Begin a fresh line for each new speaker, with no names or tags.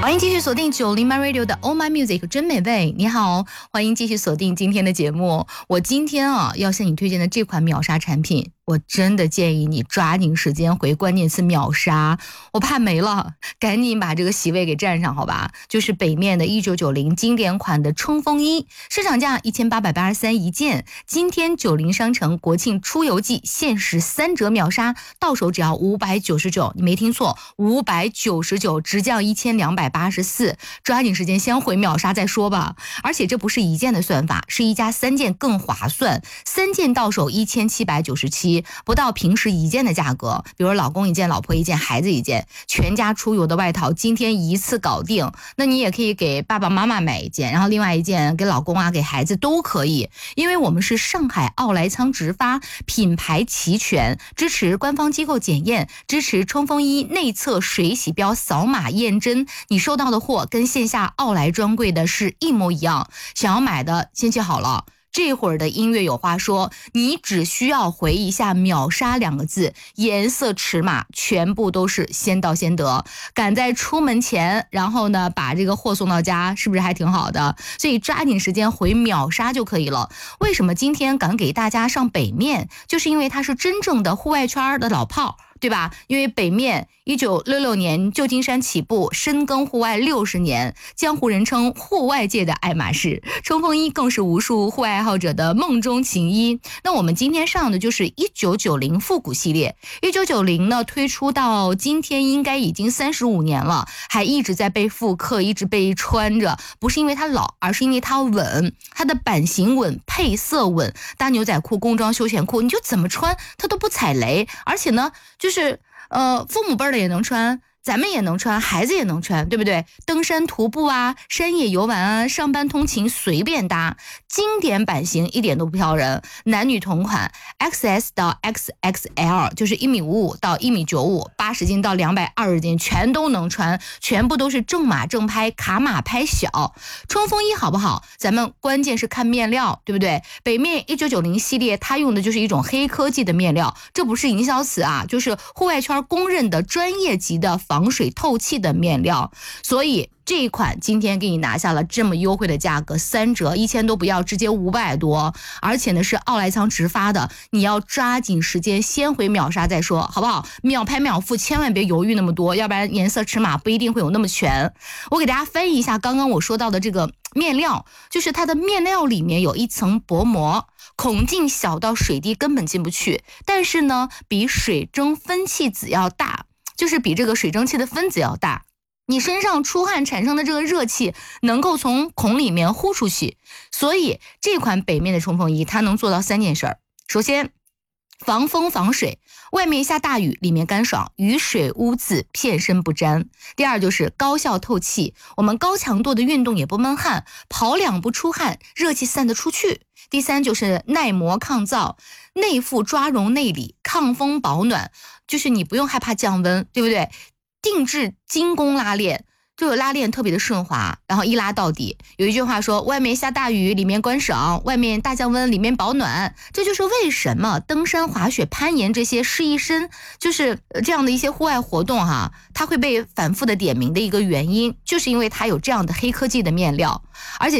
欢迎继续锁定90 My Radio 的 Oh My Music 真美味。你好，欢迎继续锁定今天的节目。我今天要向你推荐的这款秒杀产品，我真的建议你抓紧时间回关键词秒杀，我怕没了，赶紧把这个席位给占上好吧。就是北面的1990经典款的冲锋衣，市场价1883一件，今天90商城国庆出游季限时3折秒杀，到手只要599，你没听错，599，直降1284，抓紧时间先回秒杀再说吧。而且这不是一件的算法，是一加3件更划算，3件到手1797，不到平时一件的价格。比如老公一件，老婆一件，孩子一件，全家出游的外套今天一次搞定。那你也可以给爸爸妈妈买一件，然后另外一件给老公啊，给孩子都可以。因为我们是上海奥莱仓直发，品牌齐全，支持官方机构检验，支持冲锋衣内侧水洗标扫码验真，你收到的货跟线下奥莱专柜的是一模一样。想要买的先记好了，这会儿的音乐有话说，你只需要回一下秒杀2个字，颜色尺码全部都是先到先得，赶在出门前，然后呢把这个货送到家，是不是还挺好的？所以抓紧时间回秒杀就可以了。为什么今天敢给大家上北面，就是因为它是真正的户外圈的老炮，对吧？因为北面1966年旧金山起步，深耕户外60年，江湖人称户外界的爱马仕，冲锋衣更是无数户外爱好者的梦中情衣。那我们今天上的就是1990复古系列，1990呢推出到今天应该已经35年了，还一直在被复刻，一直被穿着，不是因为它老，而是因为它稳，它的版型稳，配色稳，大牛仔裤、工装休闲裤，你就怎么穿它都不踩雷，而且呢就是父母辈的也能穿，咱们也能穿，孩子也能穿，对不对？登山徒步啊，山野游玩啊，上班通勤随便搭，经典版型一点都不挑人，男女同款 XS 到 XXL， 就是1.55米到1.95米，80斤到220斤全都能穿，全部都是正码正拍，卡码拍小。冲锋衣好不好，咱们关键是看面料，对不对？北面1990系列它用的就是一种黑科技的面料，这不是营销词啊，就是户外圈公认的专业级的防水透气的面料。所以这一款今天给你拿下了这么优惠的价格，3折，1000都不要，直接500多，而且呢是奥莱仓直发的，你要抓紧时间先回秒杀再说，好不好？秒拍秒付，千万别犹豫那么多，要不然颜色尺码不一定会有那么全。我给大家翻译一下刚刚我说到的这个面料，就是它的面料里面有一层薄膜，孔径小到水滴根本进不去，但是呢比水蒸分气子要大，就是比这个水蒸气的分子要大，你身上出汗产生的这个热气能够从孔里面呼出去。所以这款北面的冲锋衣它能做到3件事。首先防风防水，外面下大雨，里面干爽，雨水污渍片身不沾。第二就是高效透气，我们高强度的运动也不闷汗，跑2步出汗，热气散得出去。第三就是耐磨抗燥，内附抓绒内里，抗风保暖，就是你不用害怕降温，对不对？定制精工拉链，这个拉链特别的顺滑，然后一拉到底。有一句话说，外面下大雨，里面干爽，外面大降温，里面保暖。这就是为什么登山、滑雪、攀岩这些试一身，就是这样的一些户外活动它会被反复的点名的一个原因，就是因为它有这样的黑科技的面料。而且